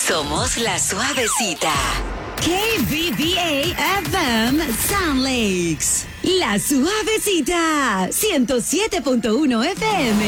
Somos la suavecita. KBBA FM Sound Lakes. La suavecita. 107.1 FM.